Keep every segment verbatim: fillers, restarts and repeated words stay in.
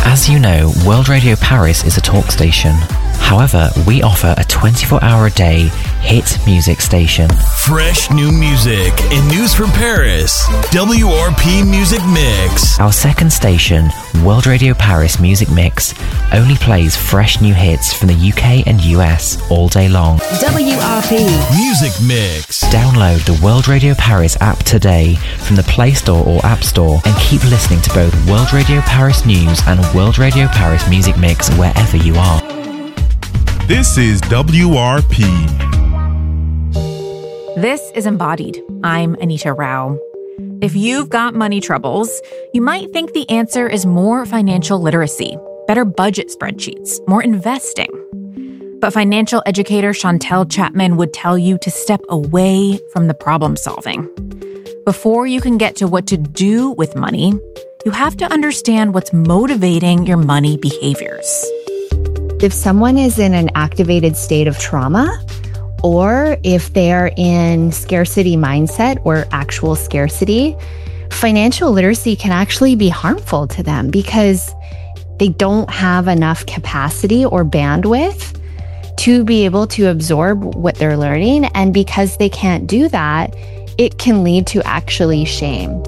As you know, World Radio Paris is a talk station. However, we offer a twenty-four hour a day hit music station. Fresh new music and news from Paris. W R P Music Mix. Our second station, World Radio Paris Music Mix, only plays fresh new hits from the U K and U S all day long. W R P Music Mix. Download the World Radio Paris app today from the Play Store or App Store and keep listening to both World Radio Paris News and World Radio Paris Music Mix wherever you are. This is W R P. This is Embodied. I'm Anita Rao. If you've got money troubles, you might think the answer is more financial literacy, better budget spreadsheets, more investing. But financial educator Chantel Chapman would tell you to step away from the problem solving. Before you can get to what to do with money, you have to understand what's motivating your money behaviors. If someone is in an activated state of trauma, or if they're in scarcity mindset or actual scarcity, financial literacy can actually be harmful to them because they don't have enough capacity or bandwidth to be able to absorb what they're learning. And because they can't do that, it can lead to actually shame.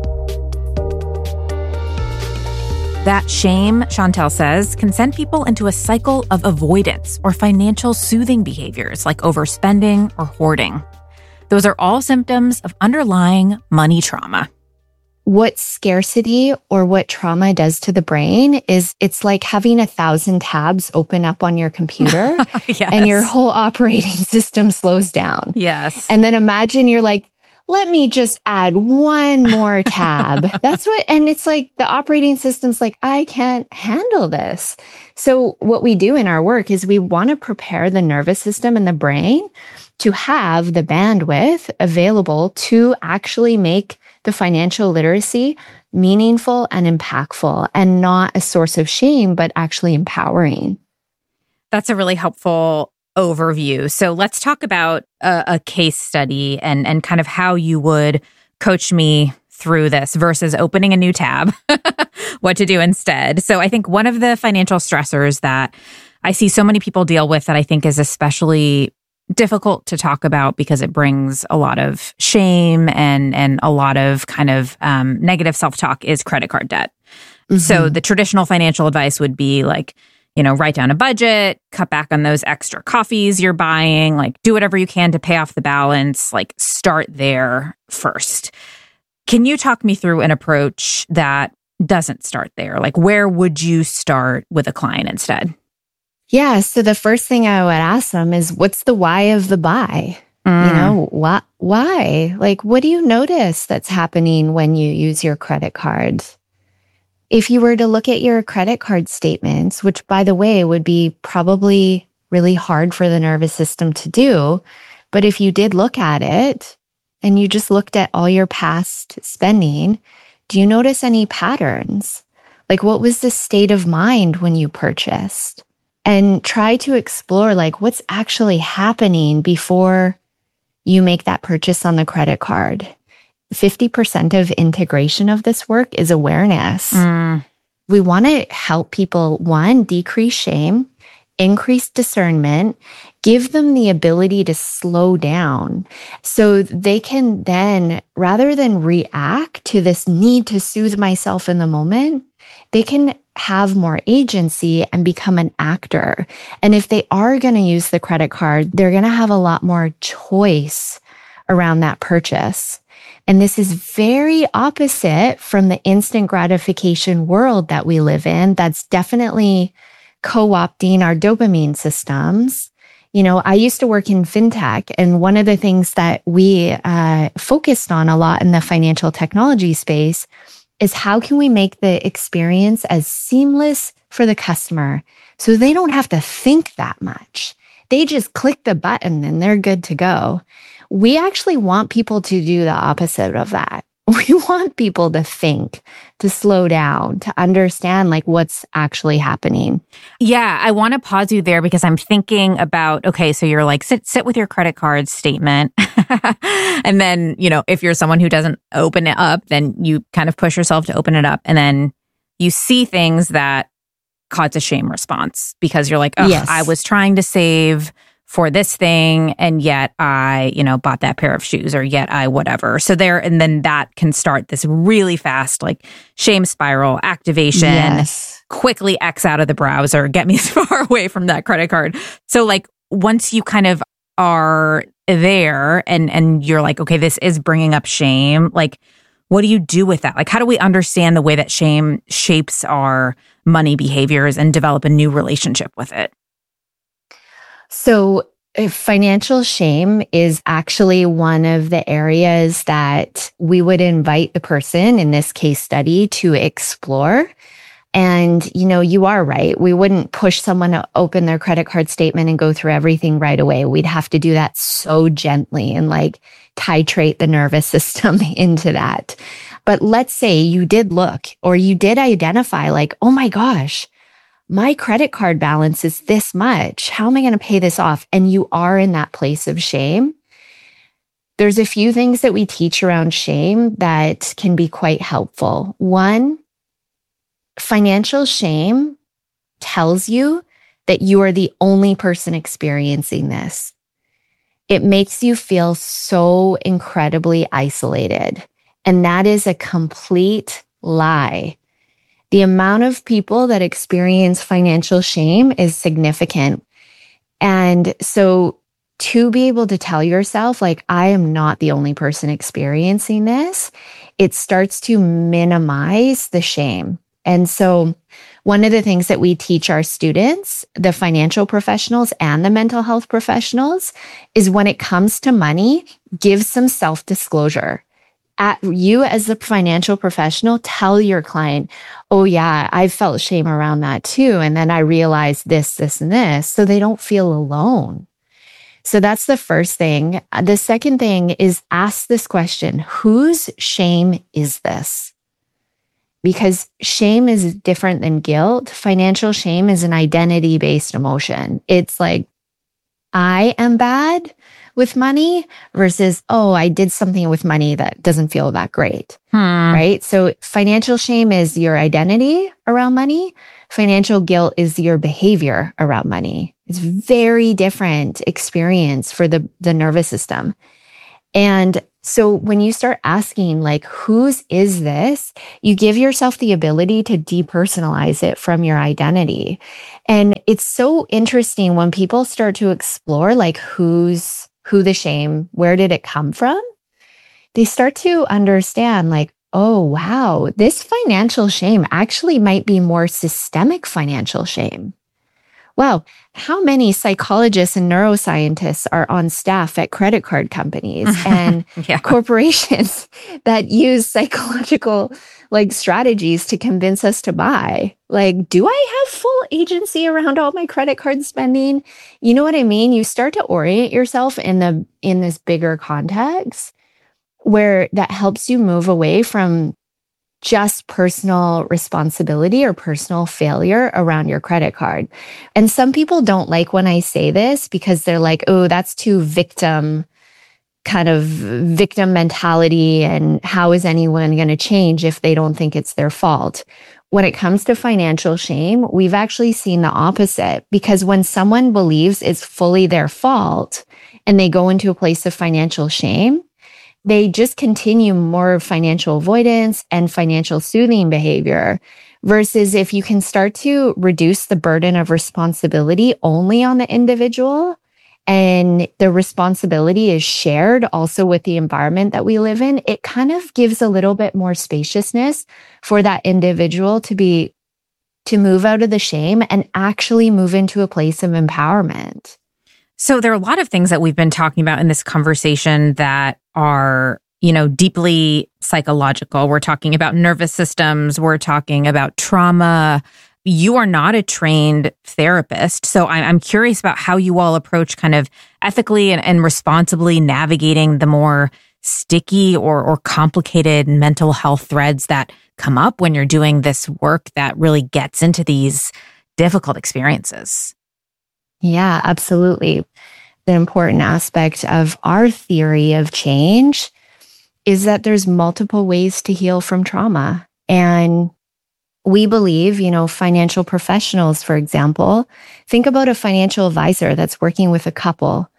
That shame, Chantel says, can send people into a cycle of avoidance or financial soothing behaviors like overspending or hoarding. Those are all symptoms of underlying money trauma. What scarcity or what trauma does to the brain is it's like having a thousand tabs open up on your computer Yes. and your whole operating system slows down. Yes. And then imagine you're like, let me just add one more tab. That's what, and it's like the operating system's like, I can't handle this. So what we do in our work is we want to prepare the nervous system and the brain to have the bandwidth available to actually make the financial literacy meaningful and impactful and not a source of shame, but actually empowering. That's a really helpful overview. So let's talk about a, a case study and, and kind of how you would coach me through this versus opening a new tab, what to do instead. So I think one of the financial stressors that I see so many people deal with that I think is especially difficult to talk about because it brings a lot of shame and, and a lot of kind of um, negative self-talk is credit card debt. Mm-hmm. So the traditional financial advice would be like, you know, write down a budget, cut back on those extra coffees you're buying, like do whatever you can to pay off the balance, like start there first. Can you talk me through an approach that doesn't start there? Like where would you start with a client instead? Yeah. So the first thing I would ask them is, what's the why of the buy? Mm. You know, why, why? Like, what do you notice that's happening when you use your credit cards? If you were to look at your credit card statements, which by the way, would be probably really hard for the nervous system to do. But if you did look at it and you just looked at all your past spending, do you notice any patterns? Like what was the state of mind when you purchased? And try to explore like what's actually happening before you make that purchase on the credit card. fifty percent of integration of this work is awareness. Mm. We want to help people, one, decrease shame, increase discernment, give them the ability to slow down so they can then, rather than react to this need to soothe myself in the moment, they can have more agency and become an actor. And if they are going to use the credit card, they're going to have a lot more choice around that purchase. And this is very opposite from the instant gratification world that we live in. That's definitely co-opting our dopamine systems. You know, I used to work in fintech, and one of the things that we uh, focused on a lot in the financial technology space is how can we make the experience as seamless for the customer so they don't have to think that much. They just click the button and they're good to go. We actually want people to do the opposite of that. We want people to think, to slow down, to understand like what's actually happening. Yeah, I want to pause you there because I'm thinking about, okay, so you're like, sit sit with your credit card statement. And then, you know, if you're someone who doesn't open it up, then you kind of push yourself to open it up. And then you see things that cause a shame response because you're like, oh, Yes. I was trying to save for this thing and yet I, you know, bought that pair of shoes or yet I whatever. So there, and then that can start this really fast, like shame spiral activation, Yes. quickly X out of the browser, get me as far away from that credit card. So like once you kind of are there and, and you're like, okay, this is bringing up shame, like, what do you do with that? Like, how do we understand the way that shame shapes our money behaviors and develop a new relationship with it? So uh, financial shame is actually one of the areas that we would invite the person in this case study to explore. And, you know, you are right. We wouldn't push someone to open their credit card statement and go through everything right away. We'd have to do that so gently and like titrate the nervous system into that. But let's say you did look or you did identify like, oh my gosh, my credit card balance is this much. How am I going to pay this off? And you are in that place of shame. There's a few things that we teach around shame that can be quite helpful. One, financial shame tells you that you are the only person experiencing this. It makes you feel so incredibly isolated. And that is a complete lie. The amount of people that experience financial shame is significant. And so to be able to tell yourself, like, I am not the only person experiencing this, it starts to minimize the shame. And so one of the things that we teach our students, the financial professionals and the mental health professionals, is when it comes to money, give some self-disclosure. At you as a financial professional, tell your client, oh yeah, I felt shame around that too. And then I realized this, this, and this, so they don't feel alone. So that's the first thing. The second thing is ask this question, whose shame is this? Because shame is different than guilt. Financial shame is an identity-based emotion. It's like, I am bad with money versus, oh, I did something with money that doesn't feel that great, Hmm. right? So financial shame is your identity around money. Financial guilt is your behavior around money. It's very different experience for the, the nervous system. And so when you start asking, like, whose is this? You give yourself the ability to depersonalize it from your identity. And it's so interesting when people start to explore, like, who's, who the shame, where did it come from? They start to understand, like, oh, wow, this financial shame actually might be more systemic financial shame. Wow, how many psychologists and neuroscientists are on staff at credit card companies and Yeah. corporations that use psychological like strategies to convince us to buy? Like, do I have full agency around all my credit card spending? You know what I mean? You start to orient yourself in the in this bigger context where that helps you move away from just personal responsibility or personal failure around your credit card. And some people don't like when I say this because they're like, oh, that's too victim, kind of victim mentality. And how is anyone going to change if they don't think it's their fault? When it comes to financial shame, we've actually seen the opposite, because when someone believes it's fully their fault and they go into a place of financial shame, they just continue more financial avoidance and financial soothing behavior. Versus if you can start to reduce the burden of responsibility only on the individual, and the responsibility is shared also with the environment that we live in, it kind of gives a little bit more spaciousness for that individual to be, to move out of the shame and actually move into a place of empowerment. So there are a lot of things that we've been talking about in this conversation that are, you know, deeply psychological. We're talking about nervous systems. We're talking about trauma. You are not a trained therapist. So I'm curious about how you all approach kind of ethically and, and responsibly navigating the more sticky or, or complicated mental health threads that come up when you're doing this work that really gets into these difficult experiences. Yeah, absolutely. The important aspect of our theory of change is that there's multiple ways to heal from trauma. And we believe, you know, financial professionals, for example, think about a financial advisor that's working with a couple.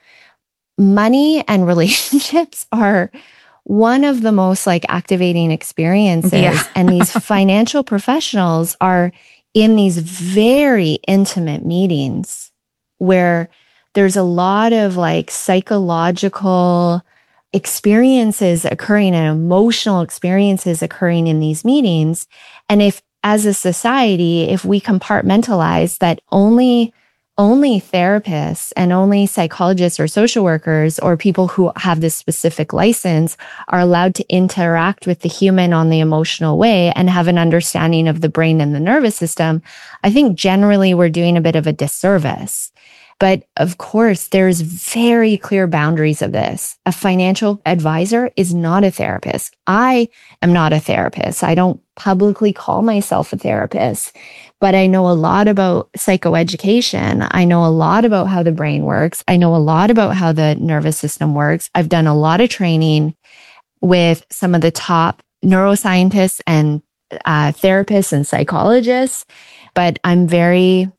Money and relationships are one of the most like activating experiences. Yeah. And these financial professionals are in these very intimate meetings where there's a lot of like psychological experiences occurring and emotional experiences occurring in these meetings. And if, as a society, if we compartmentalize that only only therapists and only psychologists or social workers or people who have this specific license are allowed to interact with the human on the emotional way and have an understanding of the brain and the nervous system, I think generally we're doing a bit of a disservice. But of course, there's very clear boundaries of this. A financial advisor is not a therapist. I am not a therapist. I don't publicly call myself a therapist, but I know a lot about psychoeducation. I know a lot about how the brain works. I know a lot about how the nervous system works. I've done a lot of training with some of the top neuroscientists and uh, therapists and psychologists, but I'm very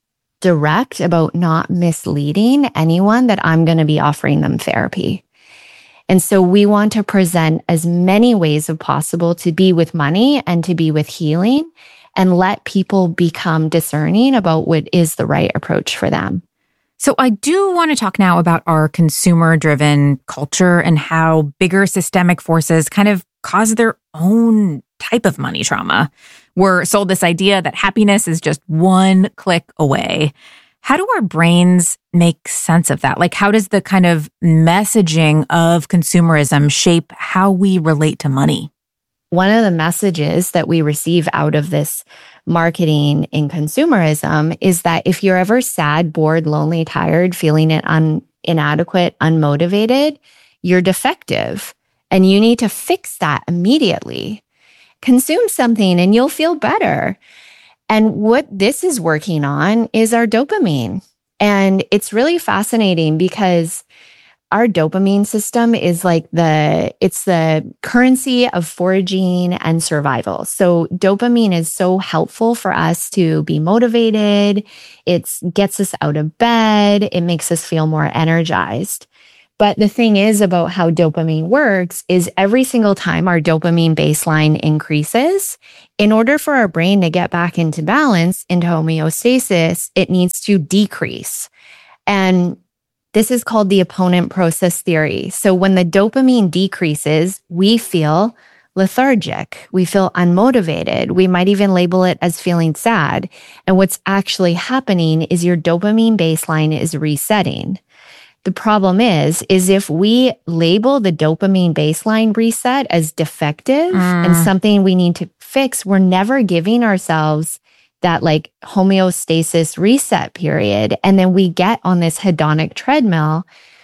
direct about not misleading anyone that I'm going to be offering them therapy. And so we want to present as many ways as possible to be with money and to be with healing and let people become discerning about what is the right approach for them. So I do want to talk now about our consumer-driven culture and how bigger systemic forces kind of cause their own type of money trauma. We're sold this idea that happiness is just one click away. How do our brains make sense of that? Like, how does the kind of messaging of consumerism shape how we relate to money? One of the messages that we receive out of this marketing in consumerism is that if you're ever sad, bored, lonely, tired, feeling it un- inadequate, unmotivated, you're defective and you need to fix that immediately. Consume something and you'll feel better. And what this is working on is our dopamine. And it's really fascinating because our dopamine system is like the, it's the currency of foraging and survival. So dopamine is so helpful for us to be motivated. It gets us out of bed. It makes us feel more energized. But the thing is about how dopamine works is every single time our dopamine baseline increases, in order for our brain to get back into balance, into homeostasis, it needs to decrease. And this is called the opponent process theory. So when the dopamine decreases, we feel lethargic. We feel unmotivated. We might even label it as feeling sad. And what's actually happening is your dopamine baseline is resetting. The problem is, is if we label the dopamine baseline reset as defective mm. and something we need to fix, we're never giving ourselves that like homeostasis reset period. And then we get on this hedonic treadmill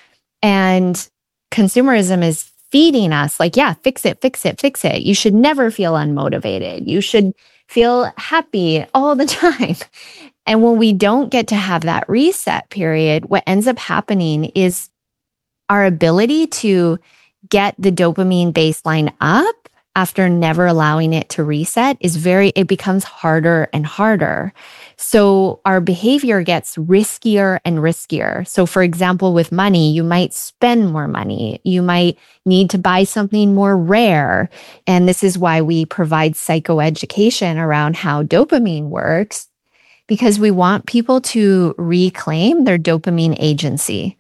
and consumerism is feeding us like, yeah, fix it, fix it, fix it. You should never feel unmotivated. You should feel happy all the time. And when we don't get to have that reset period, what ends up happening is our ability to get the dopamine baseline up after never allowing it to reset is very, it becomes harder and harder. So our behavior gets riskier and riskier. So for example, with money, you might spend more money. You might need to buy something more rare. And this is why we provide psychoeducation around how dopamine works, because we want people to reclaim their dopamine agency.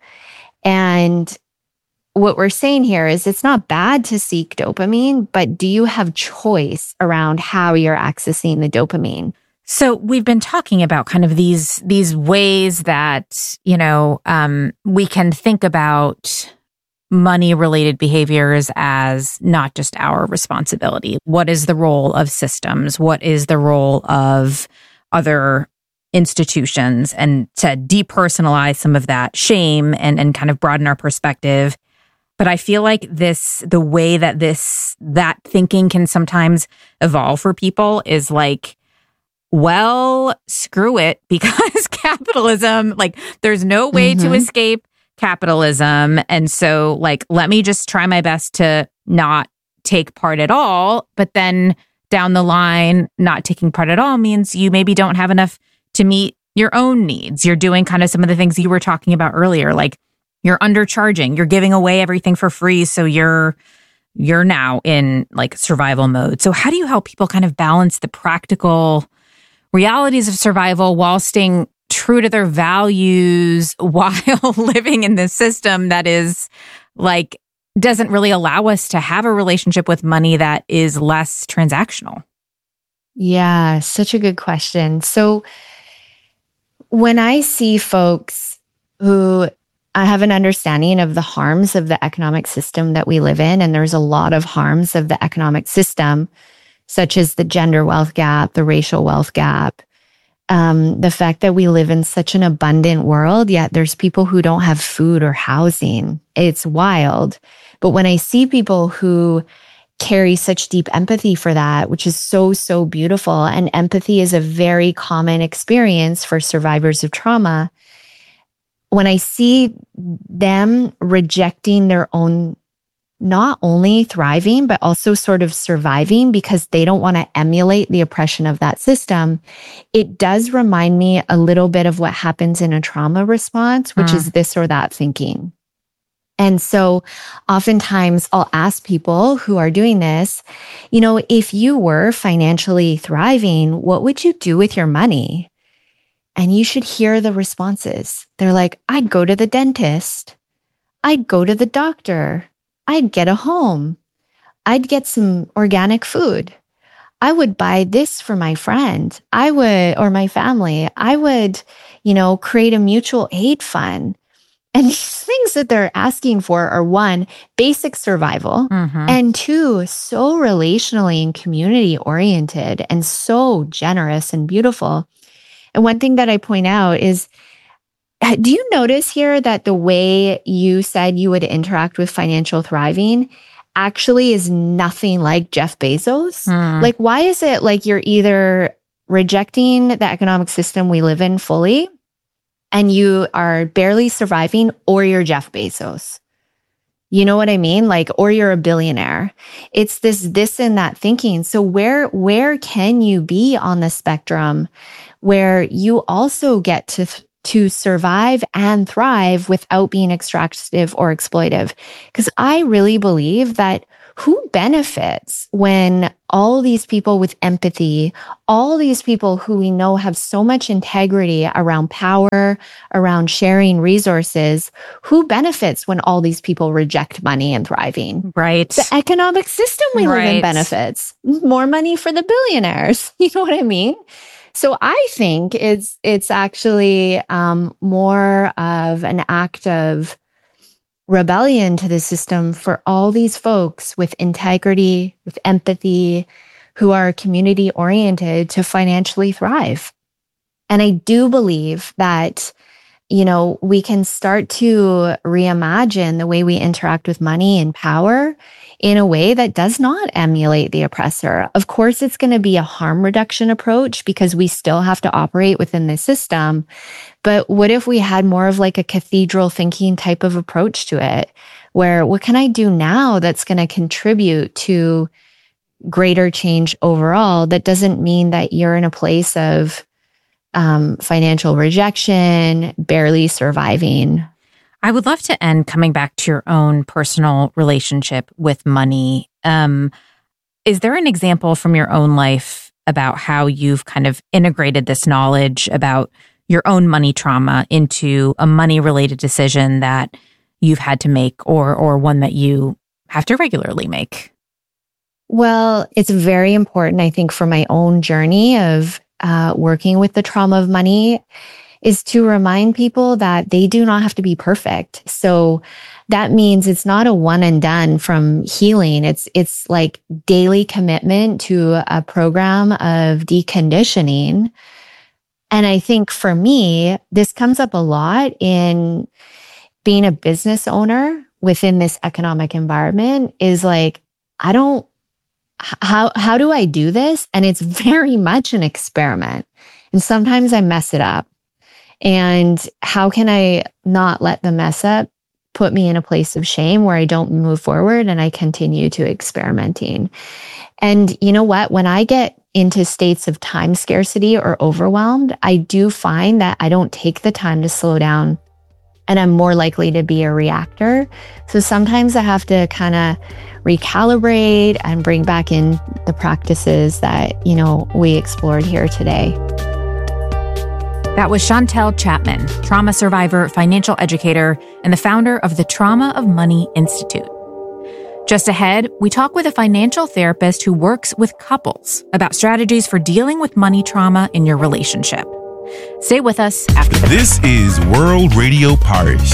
And what we're saying here is it's not bad to seek dopamine, but do you have choice around how you're accessing the dopamine? So we've been talking about kind of these these ways that, you know, um, we can think about money-related behaviors as not just our responsibility. What is the role of systems? What is the role of other institutions? And to depersonalize some of that shame and, and kind of broaden our perspective. But I feel like this, the way that this, that thinking can sometimes evolve for people is like, well, screw it, because capitalism, like there's no way mm-hmm. to escape capitalism. And so like, let me just try my best to not take part at all. But then down the line, not taking part at all means you maybe don't have enough to meet your own needs. You're doing kind of some of the things you were talking about earlier, like you're undercharging, you're giving away everything for free. So you're, you're now in like survival mode. So how do you help people kind of balance the practical realities of survival while staying true to their values while living in this system that is like, doesn't really allow us to have a relationship with money that is less transactional? Yeah, such a good question. So when I see folks who I have an understanding of the harms of the economic system that we live in, and there's a lot of harms of the economic system, such as the gender wealth gap, the racial wealth gap, um, the fact that we live in such an abundant world, yet there's people who don't have food or housing. It's wild. But when I see people who carry such deep empathy for that, which is so, so beautiful, and empathy is a very common experience for survivors of trauma, when I see them rejecting their own, not only thriving, but also sort of surviving because they don't want to emulate the oppression of that system, it does remind me a little bit of what happens in a trauma response, which mm. is this or that thinking. And so oftentimes I'll ask people who are doing this, you know, if you were financially thriving, what would you do with your money? And you should hear the responses. They're like, I'd go to the dentist. I'd go to the doctor. I'd get a home. I'd get some organic food. I would buy this for my friend. I would, or my family. I would, you know, create a mutual aid fund. And these things that they're asking for are one, basic survival, mm-hmm. and two, so relationally and community oriented and so generous and beautiful. And one thing that I point out is, do you notice here that the way you said you would interact with financial thriving actually is nothing like Jeff Bezos? Mm. Like, why is it like you're either rejecting the economic system we live in fully, and you are barely surviving, or you're Jeff Bezos? You know what I mean? Like, or you're a billionaire. It's this, this and that thinking. So where, where can you be on the spectrum where you also get to, to survive and thrive without being extractive or exploitive? Because I really believe that who benefits when all these people with empathy, all these people who we know have so much integrity around power, around sharing resources, who benefits when all these people reject money and thriving? Right. The economic system we right. live in benefits. More money for the billionaires. You know what I mean? So I think it's it's actually um, more of an act of rebellion to the system for all these folks with integrity, with empathy, who are community oriented to financially thrive. And I do believe that, you know, we can start to reimagine the way we interact with money and power in a way that does not emulate the oppressor. Of course, it's going to be a harm reduction approach because we still have to operate within the system. But what if we had more of like a cathedral thinking type of approach to it, where what can I do now that's going to contribute to greater change overall? That doesn't mean that you're in a place of um, financial rejection, barely surviving. I would love to end coming back to your own personal relationship with money. Um, is there an example from your own life about how you've kind of integrated this knowledge about your own money trauma into a money-related decision that you've had to make, or or one that you have to regularly make? Well, it's very important, I think, for my own journey of uh, working with the trauma of money, is to remind people that they do not have to be perfect. So that means it's not a one and done from healing. It's it's like daily commitment to a program of deconditioning. And I think for me, this comes up a lot in being a business owner within this economic environment, is like, I don't, how, how do I do this? And it's very much an experiment. And sometimes I mess it up. And how can I not let the mess up put me in a place of shame where I don't move forward and I continue to experimenting. And you know what? When I get into states of time scarcity or overwhelmed, I do find that I don't take the time to slow down and I'm more likely to be a reactor. So sometimes I have to kind of recalibrate and bring back in the practices that, you know, we explored here today. That was Chantel Chapman, trauma survivor, financial educator, and the founder of the Trauma of Money Institute. Just ahead, we talk with a financial therapist who works with couples about strategies for dealing with money trauma in your relationship. Stay with us after the This is World Radio Paris.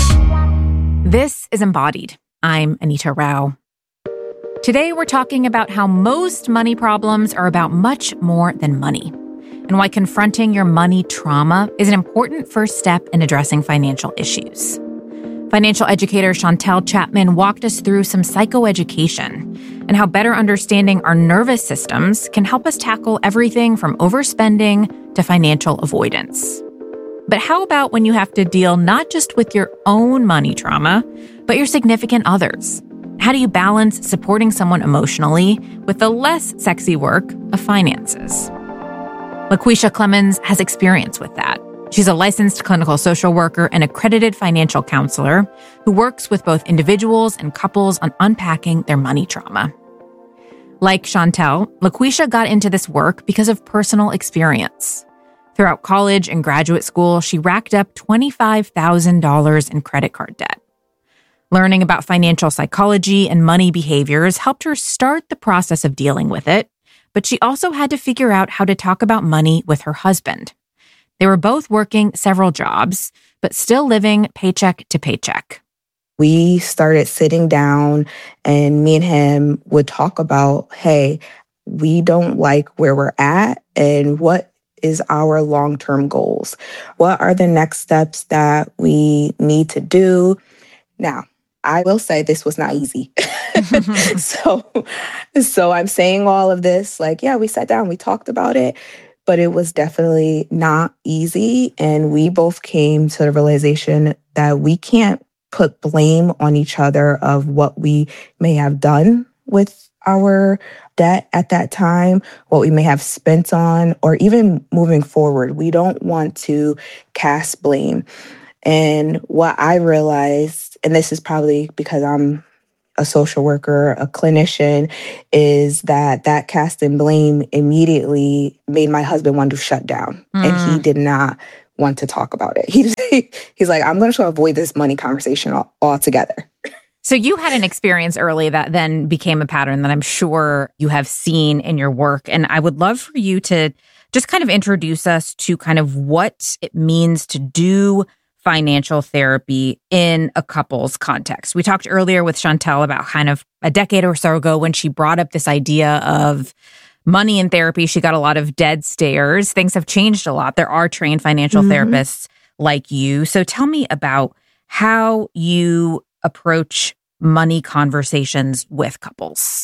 This is Embodied. I'm Anita Rao. Today, we're talking about how most money problems are about much more than money, and why confronting your money trauma is an important first step in addressing financial issues. Financial educator Chantel Chapman walked us through some psychoeducation and how better understanding our nervous systems can help us tackle everything from overspending to financial avoidance. But how about when you have to deal not just with your own money trauma, but your significant others? How do you balance supporting someone emotionally with the less sexy work of finances? LaQuisha Clemens has experience with that. She's a licensed clinical social worker and accredited financial counselor who works with both individuals and couples on unpacking their money trauma. Like Chantel, LaQuisha got into this work because of personal experience. Throughout college and graduate school, she racked up twenty-five thousand dollars in credit card debt. Learning about financial psychology and money behaviors helped her start the process of dealing with it, but she also had to figure out how to talk about money with her husband. They were both working several jobs, but still living paycheck to paycheck. We started sitting down and me and him would talk about, hey, we don't like where we're at and what is our long-term goals? What are the next steps that we need to do? Now, I will say this was not easy. so, so I'm saying all of this, like, yeah, we sat down, we talked about it, but it was definitely not easy. And we both came to the realization that we can't put blame on each other of what we may have done with our debt at that time, what we may have spent on, or even moving forward. We don't want to cast blame. And what I realized, and this is probably because I'm a social worker, a clinician, is that that casting blame immediately made my husband want to shut down. Mm. And he did not want to talk about it. He just, he's like, I'm going to avoid this money conversation all, altogether. So you had an experience early that then became a pattern that I'm sure you have seen in your work. And I would love for you to just kind of introduce us to kind of what it means to do financial therapy in a couple's context. We talked earlier with Chantel about kind of a decade or so ago when she brought up this idea of money in therapy. She got a lot of dead stares. Things have changed a lot. There are trained financial mm-hmm. therapists like you. So tell me about how you approach money conversations with couples.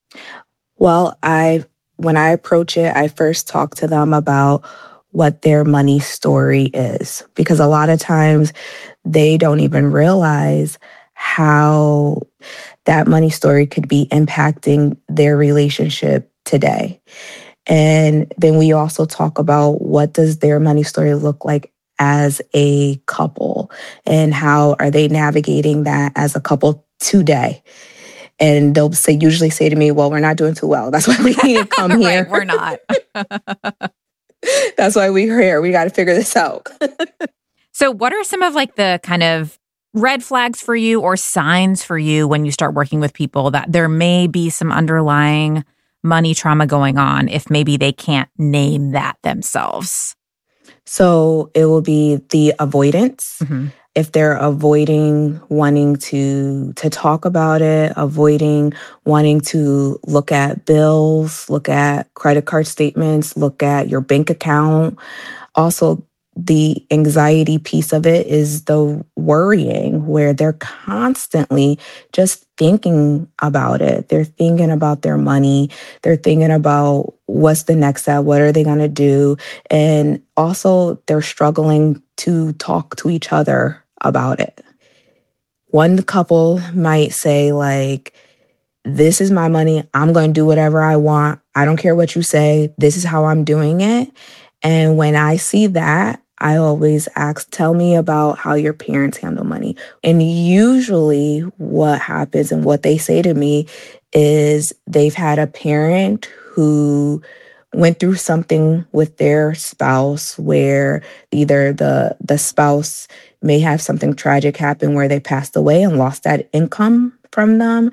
Well, I when I approach it, I first talk to them about what their money story is, because a lot of times they don't even realize how that money story could be impacting their relationship today. And then we also talk about what does their money story look like as a couple and how are they navigating that as a couple today. And they'll say, usually say to me, well, we're not doing too well. That's why we need to come here. Right, we're not. That's why we're here. We got to figure this out. So what are some of like the kind of red flags for you or signs for you when you start working with people that there may be some underlying money trauma going on if maybe they can't name that themselves? So it will be the avoidance. Mm-hmm. If they're avoiding wanting to to talk about it, avoiding wanting to look at bills, look at credit card statements, look at your bank account. Also, the anxiety piece of it is the worrying, where they're constantly just thinking about it. They're thinking about their money. They're thinking about what's the next step, what are they going to do? And also, they're struggling to talk to each other about it. one couple might say like, this is my money. I'm going to do whatever I want. I don't care what you say. This is how I'm doing it. And when I see that, I always ask, tell me about how your parents handle money. And usually what happens and what they say to me is they've had a parent who went through something with their spouse where either the the spouse may have something tragic happen where they passed away and lost that income from them,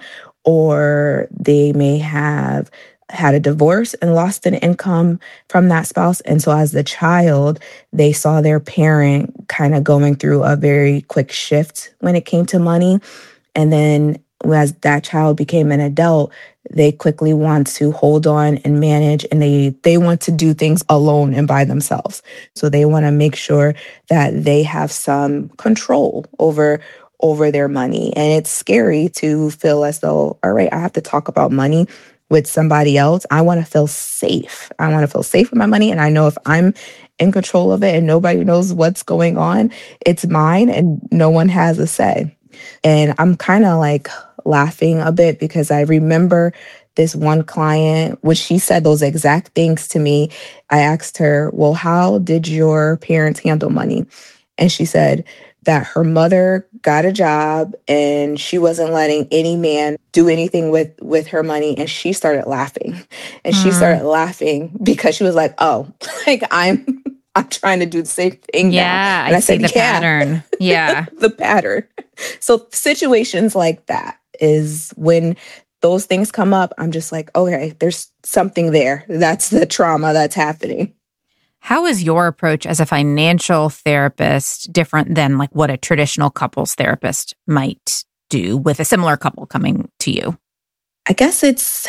or they may have had a divorce and lost an income from that spouse. And so as the child, they saw their parent kind of going through a very quick shift when it came to money. And then as that child became an adult, they quickly want to hold on and manage, and they, they want to do things alone and by themselves. So they want to make sure that they have some control over over their money. And it's scary to feel as though, all right, I have to talk about money with somebody else. I want to feel safe. I want to feel safe with my money. And I know if I'm in control of it and nobody knows what's going on, it's mine and no one has a say. And I'm kind of like laughing a bit because I remember this one client, when she said those exact things to me, I asked her, well, how did your parents handle money? And she said that her mother got a job and she wasn't letting any man do anything with, with her money. And she started laughing. And mm. she started laughing because she was like, oh, like I'm I'm trying to do the same thing yeah, now. And I, I see said, the yeah. pattern. Yeah. the pattern. So situations like that is when those things come up, I'm just like, okay, there's something there. That's the trauma that's happening. How is your approach as a financial therapist different than like what a traditional couples therapist might do with a similar couple coming to you? I guess it's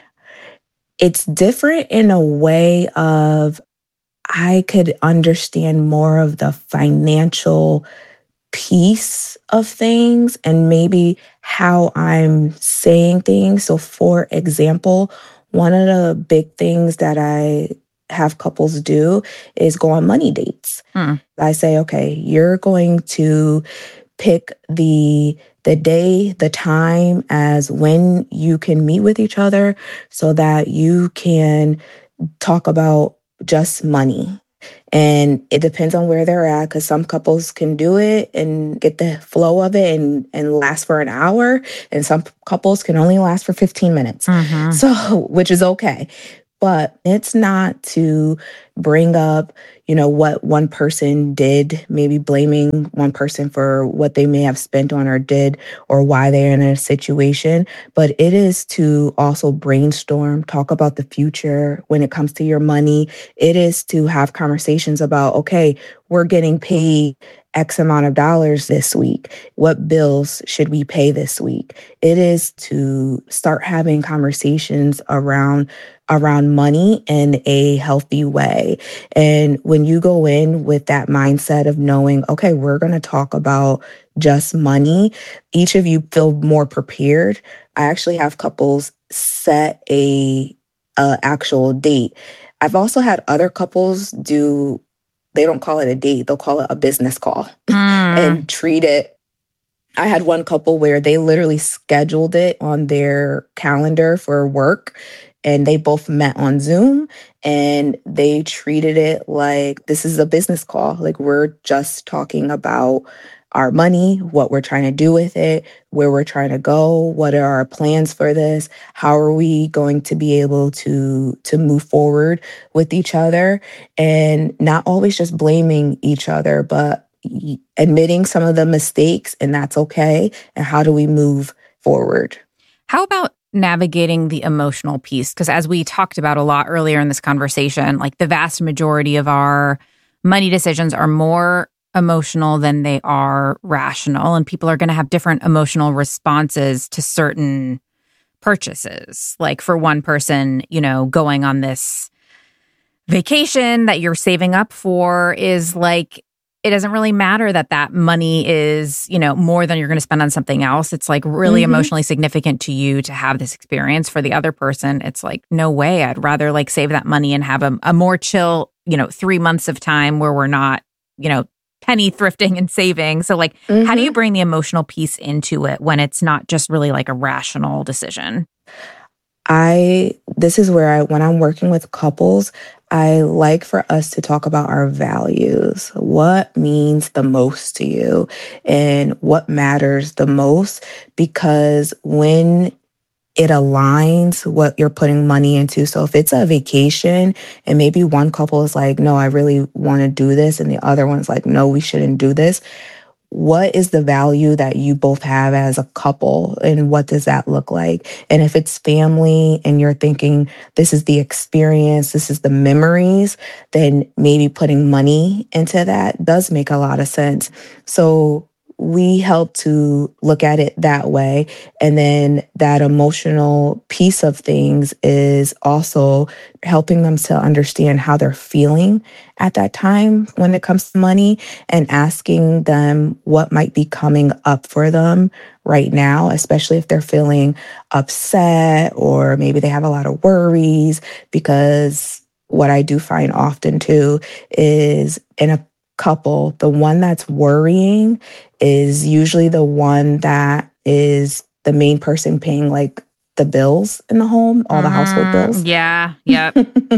it's different in a way of I could understand more of the financial piece of things and maybe how I'm saying things. So for example, one of the big things that I have couples do is go on money dates. Hmm. I say, okay, you're going to pick the the day, the time as when you can meet with each other so that you can talk about just money. And it depends on where they're at, because some couples can do it and get the flow of it and, and last for an hour. And some couples can only last for fifteen minutes. Mm-hmm. So, which is okay. But it's not to bring up, you know, what one person did, maybe blaming one person for what they may have spent on or did or why they're in a situation. But it is to also brainstorm, talk about the future when it comes to your money. It is to have conversations about, okay, we're getting paid X amount of dollars this week. What bills should we pay this week? It is to start having conversations around around money in a healthy way. And when you go in with that mindset of knowing, okay, we're going to talk about just money, each of you feel more prepared. I actually have couples set a, a actual date. I've also had other couples do, they don't call it a date, they'll call it a business call mm. and treat it. I had one couple where they literally scheduled it on their calendar for work. And they both met on Zoom and they treated it like this is a business call. Like we're just talking about our money, what we're trying to do with it, where we're trying to go, what are our plans for this, how are we going to be able to, to move forward with each other, and not always just blaming each other, but admitting some of the mistakes, and that's okay. And how do we move forward? How about navigating the emotional piece? Because as we talked about a lot earlier in this conversation, like the vast majority of our money decisions are more emotional than they are rational. And people are going to have different emotional responses to certain purchases. Like for one person, you know, going on this vacation that you're saving up for is like, it doesn't really matter that that money is, you know, more than you're going to spend on something else. It's like really mm-hmm. emotionally significant to you to have this experience. For the other person, it's like, no way. I'd rather like save that money and have a, a more chill, you know, three months of time where we're not, you know, penny thrifting and saving. So like, mm-hmm. how do you bring the emotional piece into it when it's not just really like a rational decision? I, this is where I, when I'm working with couples, I like for us to talk about our values. What means the most to you and what matters the most? Because when it aligns what you're putting money into. So if it's a vacation and maybe one couple is like, no, I really want to do this. And the other one's like, no, we shouldn't do this. What is the value that you both have as a couple? And what does that look like? And if it's family and you're thinking, this is the experience, this is the memories, then maybe putting money into that does make a lot of sense. So we help to look at it that way. And then that emotional piece of things is also helping them to understand how they're feeling at that time when it comes to money and asking them what might be coming up for them right now, especially if they're feeling upset or maybe they have a lot of worries. Because what I do find often too is in a couple, the one that's worrying is usually the one that is the main person paying like the bills in the home, all the mm, household bills. Yeah, yeah.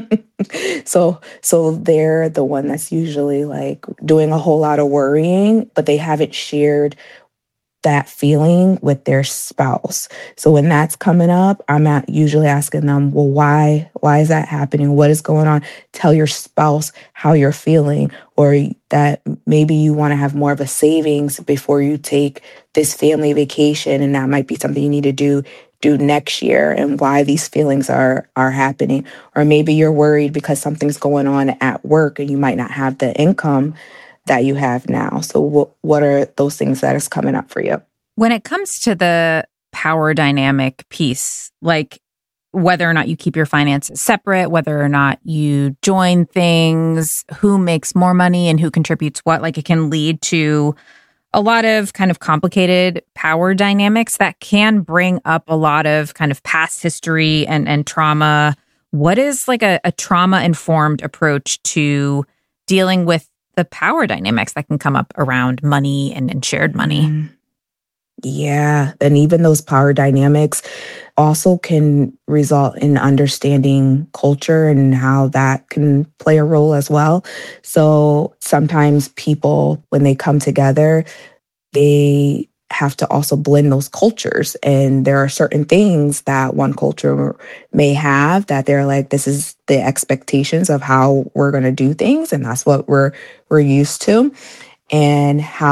so so they're the one that's usually like doing a whole lot of worrying, but they haven't shared that feeling with their spouse. So when that's coming up, I'm at usually asking them, well, why, why is that happening? What is going on? Tell your spouse how you're feeling, or that maybe you want to have more of a savings before you take this family vacation. And that might be something you need to do do next year, and why these feelings are are happening. Or maybe you're worried because something's going on at work and you might not have the income that you have now. So what what are those things that is coming up for you? When it comes to the power dynamic piece, like whether or not you keep your finances separate, whether or not you join things, who makes more money and who contributes what, like it can lead to a lot of kind of complicated power dynamics that can bring up a lot of kind of past history and, and trauma. What is like a, a trauma-informed approach to dealing with the power dynamics that can come up around money and, and shared money? Mm. Yeah. And even those power dynamics also can result in understanding culture and how that can play a role as well. So sometimes people, when they come together, they have to also blend those cultures. And there are certain things that one culture may have that they're like, this is the expectations of how we're going to do things. And that's what we're we're used to. And how